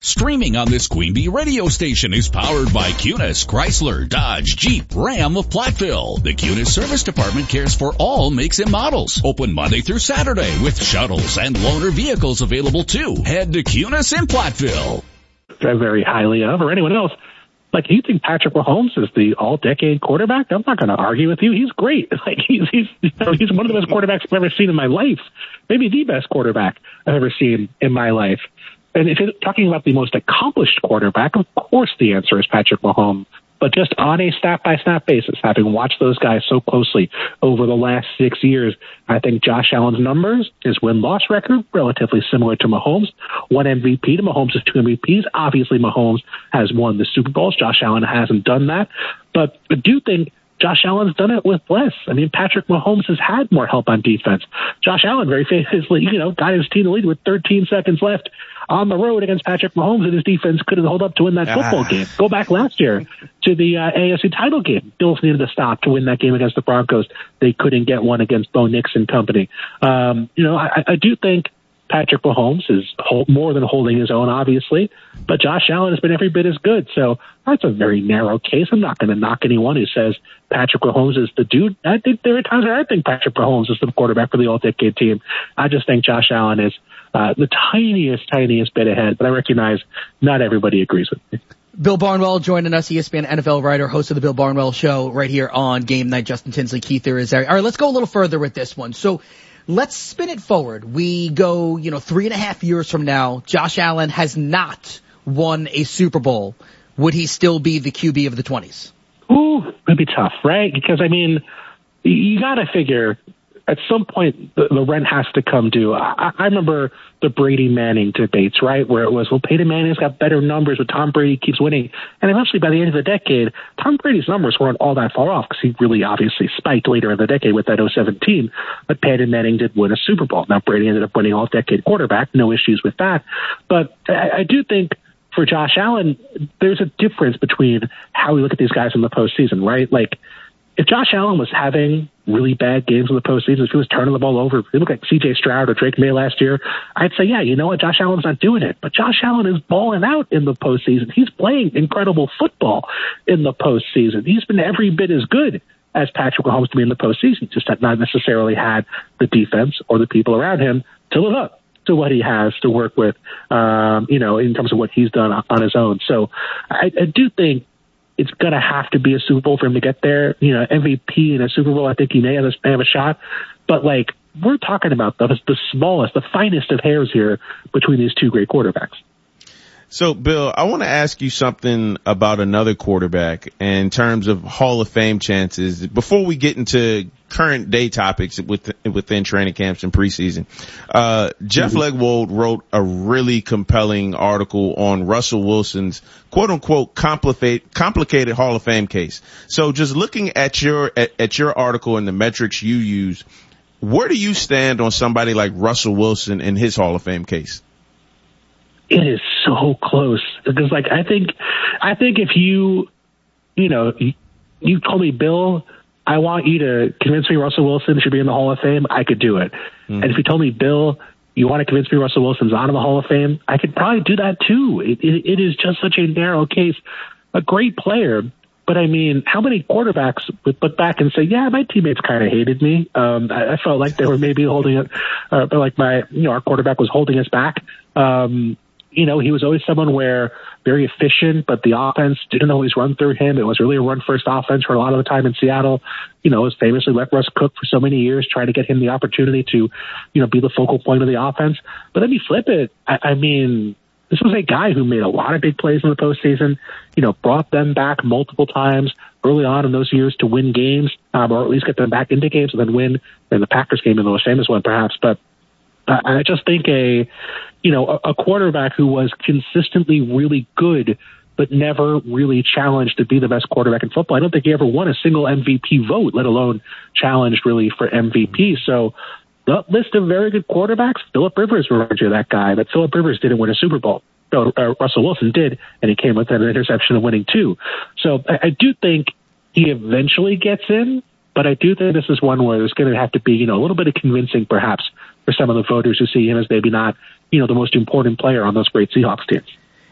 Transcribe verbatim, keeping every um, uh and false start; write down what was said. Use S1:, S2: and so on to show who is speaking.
S1: Streaming on this Queen Bee radio station is powered by Cunis, Chrysler, Dodge, Jeep, Ram of Platteville. The Cunis Service Department cares for all makes and models. Open Monday through Saturday with shuttles and loaner vehicles available too. Head to Cunis in Platteville.
S2: Very highly of, or anyone else. Like, you think Patrick Mahomes is the all-decade quarterback? I'm not going to argue with you. He's great. Like, he's he's you know, he's one of the best quarterbacks I've ever seen in my life. Maybe the best quarterback I've ever seen in my life. And if you're talking about the most accomplished quarterback, of course the answer is Patrick Mahomes. But just on a snap-by-snap basis, having watched those guys so closely over the last six years, I think Josh Allen's numbers, his win-loss record, relatively similar to Mahomes. One M V P to Mahomes' two M V Ps. Obviously, Mahomes has won the Super Bowls. Josh Allen hasn't done that. But I do think Josh Allen's done it with less. I mean, Patrick Mahomes has had more help on defense. Josh Allen very famously, you know, got his team to lead with thirteen seconds left on the road against Patrick Mahomes, and his defense couldn't hold up to win that football ah. game. Go back last year to the uh, A F C title game. Bills needed to stop to win that game against the Broncos. They couldn't get one against Bo Nix and company. Um, you know, I, I do think Patrick Mahomes is hold, more than holding his own, obviously, but Josh Allen has been every bit as good. So that's a very narrow case. I'm not going to knock anyone who says Patrick Mahomes is the dude. I think there are times where I think Patrick Mahomes is the quarterback for the all-decade team. I just think Josh Allen is uh, the tiniest, tiniest bit ahead, but I recognize not everybody agrees with me.
S3: Bill Barnwell joining us, E S P N N F L writer, host of the Bill Barnwell Show right here on Game Night. Justin Tinsley, Keith Irizarry. All right, let's go a little further with this one. So let's spin it forward. We go, you know, three and a half years from now. Josh Allen has not won a Super Bowl. Would he still be the Q B of the twenties?
S2: Ooh, it'd be tough, right? Because, I mean, you got to figure at some point the, the rent has to come due. I, I remember the Brady Manning debates, right, where it was, well, Peyton Manning's got better numbers, but Tom Brady keeps winning. And eventually, by the end of the decade, Tom Brady's numbers weren't all that far off because he really obviously spiked later in the decade with that oh seven team. But Peyton Manning did win a Super Bowl. Now, Brady ended up winning all-decade quarterback. No issues with that. But I, I do think for Josh Allen, there's a difference between how we look at these guys in the postseason, right? Like, if Josh Allen was having really bad games in the postseason, if he was turning the ball over, if he looked like C J Stroud or Drake May last year, I'd say, yeah, you know what, Josh Allen's not doing it. But Josh Allen is balling out in the postseason. He's playing incredible football in the postseason. He's been every bit as good as Patrick Mahomes to be in the postseason, just have not necessarily had the defense or the people around him to live up to what he has to work with, um, you know, in terms of what he's done on his own. So I, I do think it's going to have to be a Super Bowl for him to get there. You know, M V P in a Super Bowl, I think he may have a, may have a shot. But, like, we're talking about the, the smallest, the finest of hairs here between these two great quarterbacks.
S4: So, Bill, I want to ask you something about another quarterback in terms of Hall of Fame chances. Before we get into current day topics with, within training camps and preseason, uh, Jeff mm-hmm. Legwold wrote a really compelling article on Russell Wilson's quote-unquote complicated, complicated Hall of Fame case. So just looking at your at, at your article and the metrics you use, where do you stand on somebody like Russell Wilson and his Hall of Fame case?
S2: It is so close because, like, I think, I think if you, you know, you, you told me, Bill, I want you to convince me Russell Wilson should be in the Hall of Fame, I could do it. Mm. And if you told me, Bill, you want to convince me Russell Wilson's out of the Hall of Fame, I could probably do that too. It, it, it is just such a narrow case. A great player, but I mean, how many quarterbacks would look back and say, yeah, my teammates kind of hated me. Um, I, I felt like they were maybe holding it, uh, like my, you know, our quarterback was holding us back. Um, You know, he was always someone where very efficient, but the offense didn't always run through him. It was really a run-first offense for a lot of the time in Seattle. You know, it was famously let Russ cook for so many years, trying to get him the opportunity to, you know, be the focal point of the offense. But then you flip it. I, I mean, this was a guy who made a lot of big plays in the postseason, you know, brought them back multiple times early on in those years to win games, um, or at least get them back into games and then win. And the Packers game is the most famous one, perhaps. But uh, I just think a, you know, a, a quarterback who was consistently really good, but never really challenged to be the best quarterback in football. I don't think he ever won a single M V P vote, let alone challenged really for M V P. So the list of very good quarterbacks, Phillip Rivers reminds you of that guy, but Phillip Rivers didn't win a Super Bowl. So, uh, Russell Wilson did, and he came with an interception of winning too. So I, I do think he eventually gets in, but I do think this is one where there's going to have to be, you know, a little bit of convincing perhaps for some of the voters who see him as maybe not, you know, the most important player on those great Seahawks teams.